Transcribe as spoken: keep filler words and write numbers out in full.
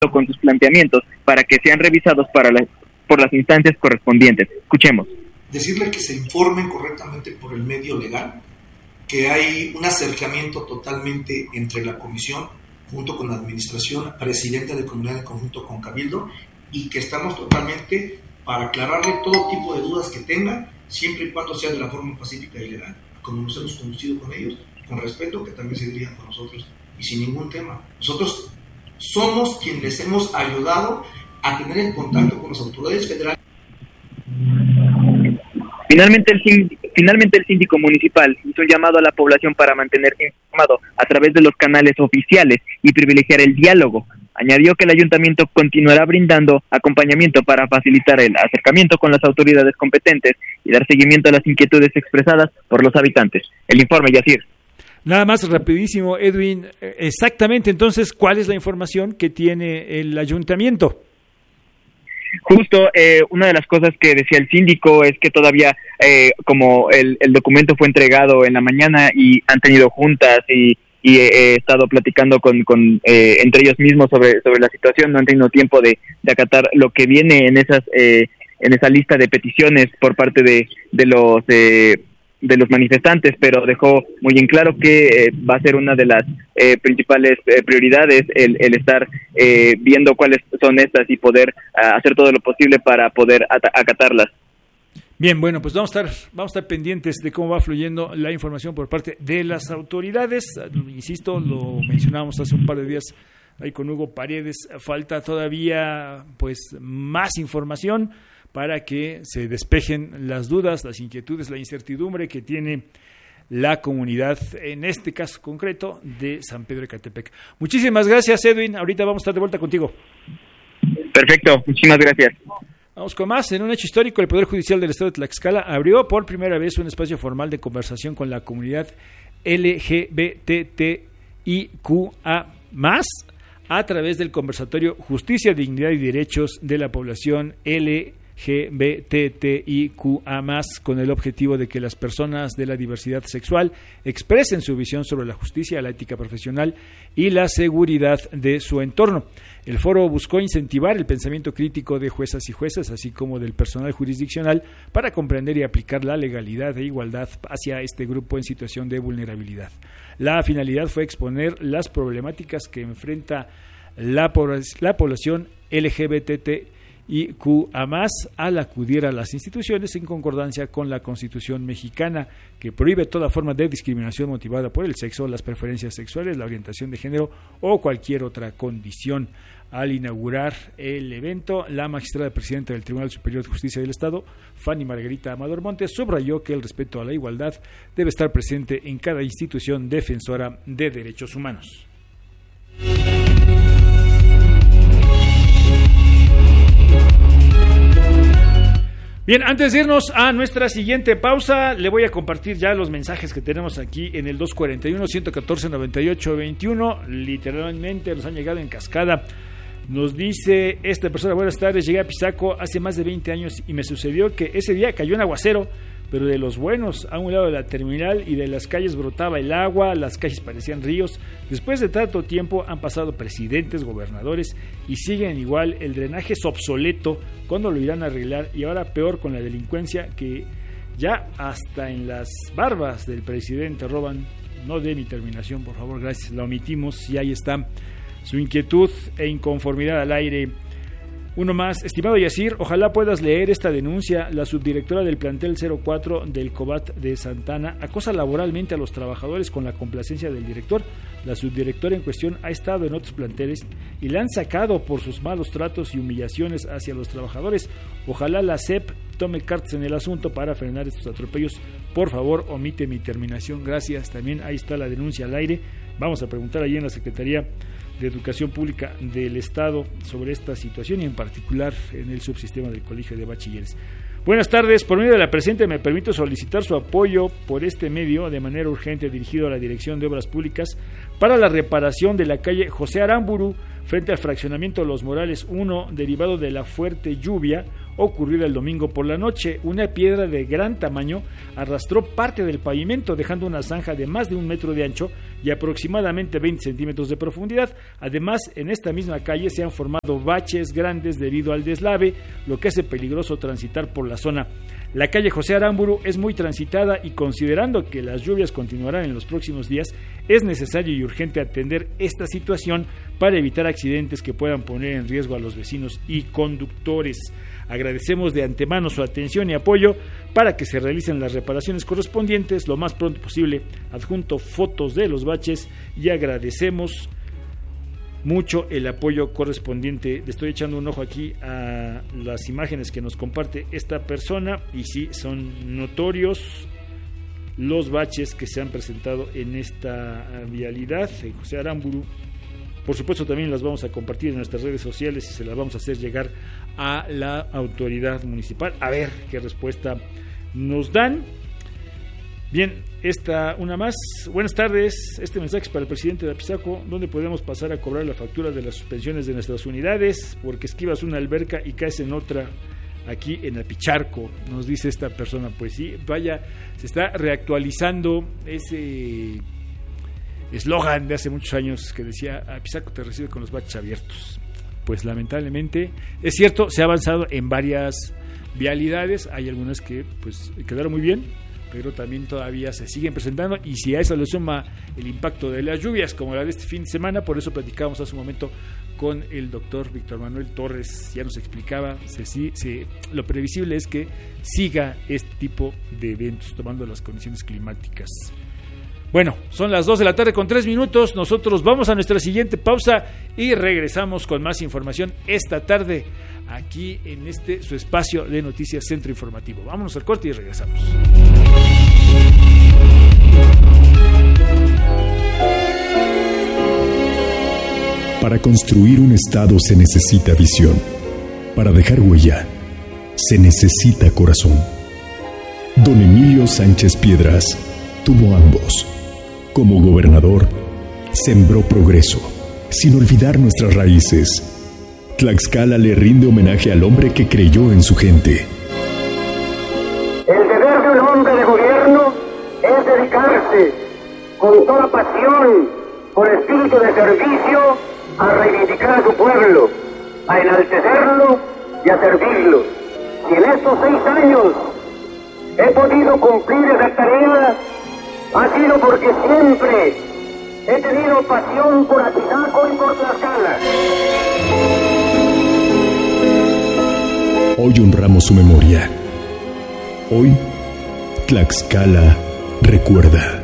con sus planteamientos para que sean revisados para la, por las instancias correspondientes. Escuchemos. Decirle que se informen correctamente por el medio legal, que hay un acercamiento totalmente entre la comisión, junto con la administración, presidenta de comunidad en conjunto con Cabildo, y que estamos totalmente para aclararle todo tipo de dudas que tengan, siempre y cuando sea de la forma pacífica y legal, como nos hemos conducido con ellos, con respeto, que también se dirijan con nosotros, y sin ningún tema. Nosotros somos quienes les hemos ayudado a tener en contacto con las autoridades federales. Finalmente el, síndico, finalmente el síndico municipal hizo un llamado a la población para mantenerse informado a través de los canales oficiales y privilegiar el diálogo. Añadió que el ayuntamiento continuará brindando acompañamiento para facilitar el acercamiento con las autoridades competentes y dar seguimiento a las inquietudes expresadas por los habitantes. El informe, Yacir. Nada más rapidísimo, Edwin. Exactamente, entonces, ¿cuál es la información que tiene el ayuntamiento? Justo, eh, una de las cosas que decía el síndico es que todavía, eh, como el, el documento fue entregado en la mañana y han tenido juntas y, y he, he estado platicando con, con eh, entre ellos mismos sobre sobre la situación, no han tenido tiempo de, de acatar lo que viene en esas eh, en esa lista de peticiones por parte de de los eh, de los manifestantes, pero dejó muy en claro que eh, va a ser una de las eh, principales eh, prioridades el, el estar eh, viendo cuáles son estas y poder uh, hacer todo lo posible para poder at- acatarlas. Bien, bueno, pues vamos a estar vamos a estar pendientes de cómo va fluyendo la información por parte de las autoridades. Insisto, lo mencionábamos hace un par de días ahí con Hugo Paredes, falta todavía pues más información para que se despejen las dudas, las inquietudes, la incertidumbre que tiene la comunidad, en este caso concreto, de San Pedro Ecatepec. Muchísimas gracias, Edwin. Ahorita vamos a estar de vuelta contigo. Perfecto, muchísimas gracias. Vamos con más. En un hecho histórico, el Poder Judicial del Estado de Tlaxcala abrió por primera vez un espacio formal de conversación con la comunidad L G B T T I Q A más, a través del conversatorio Justicia, Dignidad y Derechos de la Población L G B T T I Q A más, con el objetivo de que las personas de la diversidad sexual expresen su visión sobre la justicia, la ética profesional y la seguridad de su entorno. El foro buscó incentivar el pensamiento crítico de juezas y jueces, así como del personal jurisdiccional, para comprender y aplicar la legalidad e igualdad hacia este grupo en situación de vulnerabilidad. La finalidad fue exponer las problemáticas que enfrenta la, la población L G B T T I Q A más, al acudir a las instituciones en concordancia con la Constitución mexicana, que prohíbe toda forma de discriminación motivada por el sexo, las preferencias sexuales, la orientación de género o cualquier otra condición. Al inaugurar el evento, la magistrada presidenta del Tribunal Superior de Justicia del Estado, Fanny Margarita Amador Montes, subrayó que el respeto a la igualdad debe estar presente en cada institución defensora de derechos humanos. Bien, antes de irnos a nuestra siguiente pausa, le voy a compartir ya los mensajes que tenemos aquí en el dos cuarenta y uno, ciento catorce, noventa y ocho veintiuno. Literalmente nos han llegado en cascada. Nos dice esta persona: buenas tardes, llegué a Pisaco hace más de veinte años y me sucedió que ese día cayó un aguacero, pero de los buenos. A un lado de la terminal y de las calles brotaba el agua, las calles parecían ríos. Después de tanto tiempo han pasado presidentes, gobernadores y siguen igual. El drenaje es obsoleto. ¿Cuándo lo irán a arreglar? Y ahora peor con la delincuencia, que ya hasta en las barbas del presidente roban. No dé mi terminación, por favor, gracias, la omitimos y ahí está su inquietud e inconformidad al aire. Uno más: estimado Yacir, ojalá puedas leer esta denuncia. La subdirectora del plantel cero cuatro del COBAT de Santana acosa laboralmente a los trabajadores con la complacencia del director. La subdirectora en cuestión ha estado en otros planteles y la han sacado por sus malos tratos y humillaciones hacia los trabajadores. Ojalá la S E P tome cartas en el asunto para frenar estos atropellos. Por favor, omite mi terminación. Gracias. También ahí está la denuncia al aire. Vamos a preguntar allí en la Secretaría de Educación Pública del Estado sobre esta situación y en particular en el subsistema del Colegio de Bachilleres. Buenas tardes, por medio de la presente me permito solicitar su apoyo por este medio de manera urgente dirigido a la Dirección de Obras Públicas para la reparación de la calle José Aramburu, frente al fraccionamiento Los Morales uno, derivado de la fuerte lluvia ocurrida el domingo por la noche. Una piedra de gran tamaño arrastró parte del pavimento, dejando una zanja de más de un metro de ancho y aproximadamente veinte centímetros de profundidad. Además, en esta misma calle se han formado baches grandes debido al deslave, lo que hace peligroso transitar por la zona. La calle José Aramburu es muy transitada y, considerando que las lluvias continuarán en los próximos días, es necesario y urgente atender esta situación para evitar accidentes que puedan poner en riesgo a los vecinos y conductores. Agradecemos de antemano su atención y apoyo para que se realicen las reparaciones correspondientes lo más pronto posible. Adjunto fotos de los baches y agradecemos mucho el apoyo correspondiente. Le estoy echando un ojo aquí a las imágenes que nos comparte esta persona y sí, son notorios los baches que se han presentado en esta vialidad en José Aramburu. Por supuesto, también las vamos a compartir en nuestras redes sociales y se las vamos a hacer llegar a la autoridad municipal a ver qué respuesta nos dan. Bien, esta una más. Buenas tardes, este mensaje es para el presidente de Apizaco. ¿Dónde podemos pasar a cobrar la factura de las suspensiones de nuestras unidades? Porque esquivas una alberca y caes en otra aquí en Apicharco, nos dice esta persona. Pues sí, vaya, se está reactualizando ese eslogan de hace muchos años que decía: Apizaco te recibe con los baches abiertos. Pues lamentablemente es cierto, se ha avanzado en varias vialidades, hay algunas que pues quedaron muy bien, pero también todavía se siguen presentando, y si a eso le suma el impacto de las lluvias como la de este fin de semana, por eso platicábamos hace un momento con el doctor Víctor Manuel Torres, ya nos explicaba, se, se, lo previsible es que siga este tipo de eventos tomando las condiciones climáticas. Bueno, son las dos de la tarde con tres minutos, nosotros vamos a nuestra siguiente pausa y regresamos con más información esta tarde aquí en este su espacio de Noticias Centro Informativo. Vámonos al corte y regresamos. Para construir un estado se necesita visión. Para dejar huella se necesita corazón. Don Emilio Sánchez Piedras tuvo ambos. Como gobernador, sembró progreso, sin olvidar nuestras raíces. Tlaxcala le rinde homenaje al hombre que creyó en su gente. El deber de un hombre de gobierno es dedicarse con toda pasión, con espíritu de servicio, a reivindicar a su pueblo, a enaltecerlo y a servirlo. Si en estos seis años he podido cumplir esa tarea, ha sido porque siempre he tenido pasión por Apizaco y por Tlaxcala. Hoy honramos su memoria. Hoy, Tlaxcala recuerda.